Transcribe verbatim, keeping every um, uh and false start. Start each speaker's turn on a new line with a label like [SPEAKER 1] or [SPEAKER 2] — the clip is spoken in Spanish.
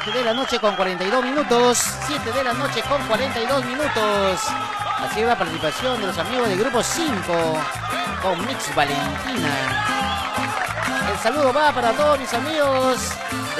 [SPEAKER 1] siete de la noche con cuarenta y dos minutos. siete de la noche con cuarenta y dos minutos. Así va la participación de los amigos del grupo cinco con Mix Valentina. El saludo va para todos mis amigos